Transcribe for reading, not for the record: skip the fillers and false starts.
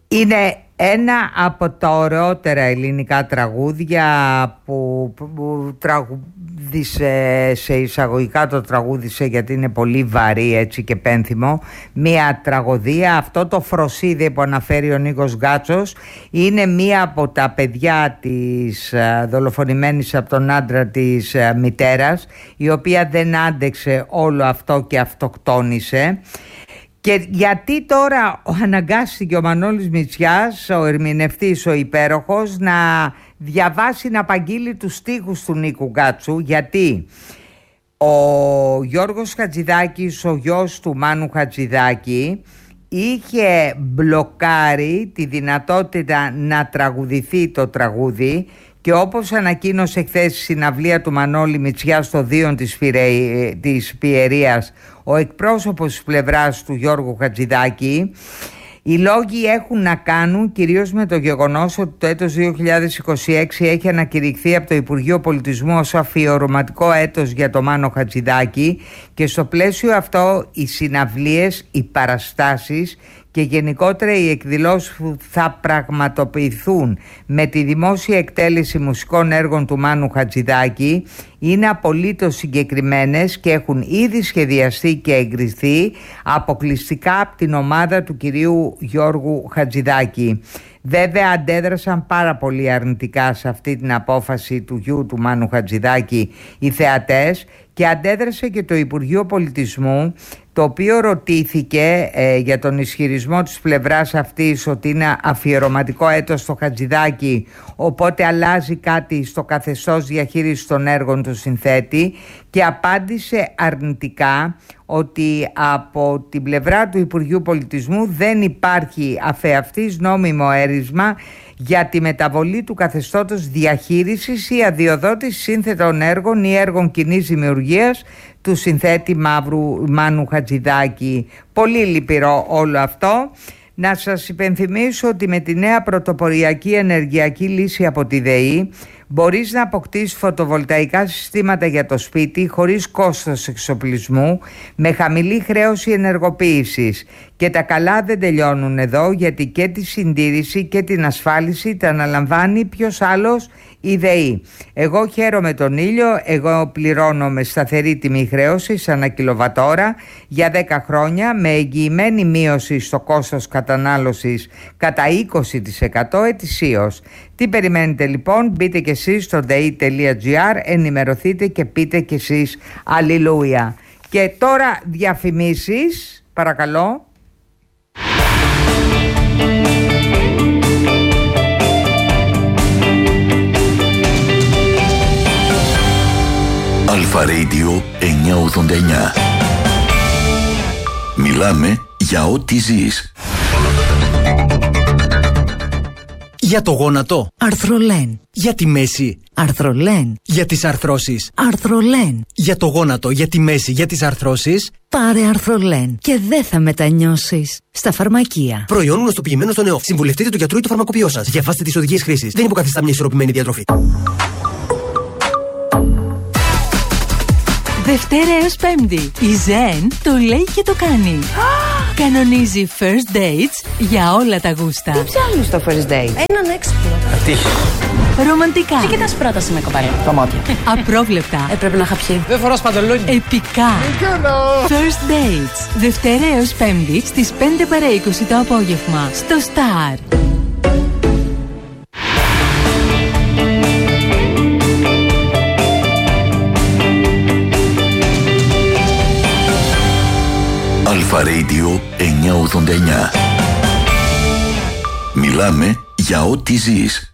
Είναι ένα από τα ωραιότερα ελληνικά τραγούδια που τραγούδισε, σε εισαγωγικά το τραγούδισε γιατί είναι πολύ βαρύ έτσι και πένθυμο, μία τραγωδία. Αυτό το Φροσίδι που αναφέρει ο Νίκος Γκάτσος είναι μία από τα παιδιά της δολοφονημένης από τον άντρα της μητέρας, η οποία δεν άντεξε όλο αυτό και αυτοκτόνησε. Και γιατί τώρα αναγκάστηκε ο Μανώλης Μητσιάς, ο ερμηνευτής, ο υπέροχος, να διαβάσει, να απαγγείλει τους στίχους του Νίκου Γκάτσου? Γιατί ο Γιώργος Χατζηδάκης, ο γιος του Μάνου Χατζηδάκη, είχε μπλοκάρει τη δυνατότητα να τραγουδηθεί το τραγούδι, και όπως ανακοίνωσε χθες στη συναυλία του Μανώλη Μητσιά στο Δίον της Πιερίας ο εκπρόσωπος της πλευράς του Γιώργου Χατζηδάκη, οι λόγοι έχουν να κάνουν κυρίως με το γεγονός ότι το έτος 2026 έχει ανακηρυχθεί από το Υπουργείο Πολιτισμού ως αφιερωματικό έτος για το Μάνο Χατζηδάκη, και στο πλαίσιο αυτό οι συναυλίες, οι παραστάσεις και γενικότερα οι εκδηλώσεις που θα πραγματοποιηθούν με τη δημόσια εκτέλεση μουσικών έργων του Μάνου Χατζηδάκη είναι απολύτως συγκεκριμένες και έχουν ήδη σχεδιαστεί και εγκριθεί αποκλειστικά από την ομάδα του κυρίου Γιώργου Χατζηδάκη. Βέβαια αντέδρασαν πάρα πολύ αρνητικά σε αυτή την απόφαση του γιου του Μάνου Χατζηδάκη οι θεατές, και αντέδρασε και το Υπουργείο Πολιτισμού, το οποίο ρωτήθηκε για τον ισχυρισμό της πλευράς αυτής ότι είναι αφιερωματικό έτος στο Χατζηδάκη, οπότε αλλάζει κάτι στο καθεστώς διαχείρισης των έργων του συνθέτη, και απάντησε αρνητικά ότι από την πλευρά του Υπουργείου Πολιτισμού δεν υπάρχει αφεαυτής νόμιμο έρισμα για τη μεταβολή του καθεστώτος διαχείρισης ή αδειοδότηση σύνθετων έργων ή έργων κοινής δημιουργίας του συνθέτη Μάνου Χατζηδάκη. Πολύ λυπηρό όλο αυτό. Να σας υπενθυμίσω ότι με τη νέα πρωτοποριακή ενεργειακή λύση από τη ΔΕΗ μπορείς να αποκτήσεις φωτοβολταϊκά συστήματα για το σπίτι χωρίς κόστος εξοπλισμού, με χαμηλή χρέωση ενεργοποίησης. Και τα καλά δεν τελειώνουν εδώ, γιατί και τη συντήρηση και την ασφάλιση τα αναλαμβάνει ποιος άλλος? Η ΔΕΗ. Εγώ χαίρομαι τον ήλιο, εγώ πληρώνω με σταθερή τιμή χρέωσης ανά κιλοβατόρα για 10 χρόνια, με εγγυημένη μείωση στο κόστος κατανάλωσης κατά 20% ετησίως. Τι περιμένετε λοιπόν? Μπείτε και εσείς στο dei.gr, ενημερωθείτε και πείτε και εσείς αλληλούια. Και τώρα διαφημίσεις, παρακαλώ. Αλφα Radio 989. Μιλάμε για ό,τι ζεις. Για το γόνατο, Αρθρολέν. για τη μέση, Αρθρολέν. για τις αρθρώσεις, Αρθρολέν. για το γόνατο, για τη μέση, για τις αρθρώσεις. Πάρε Αρθρολέν και δεν θα μετανιώσεις. Στα φαρμακεία. Προϊόν γνωστοποιημένο στον ΕΟΦ. Συμβουλευτείτε το γιατρό ή το φαρμακοποιό σας. Διαβάστε τις οδηγίες χρήσης. Δεν υποκαθιστά μια ισορροπημένη διατροφή. Δευτέρα έως Πέμπτη. Η Ζεν το λέει και το κάνει. Κανονίζει first dates για όλα τα γούστα. Τι ψάχνεις στο first date? Έναν έξυπνο. Ατύχη. Ρομαντικά. Τι κοιτάς πρόταση με κοπέλα? Τα μάτια. Απρόβλεπτα. Πρέπει να είχα πιει. Δεν φοράς παντελόνι. Επικά. First dates. Δευτέρα έως Πέμπτη στις 5 παρά 20 το απόγευμα. Στο Star. Αλφα Radio 989. Μιλάμε για ό,τι ζεις.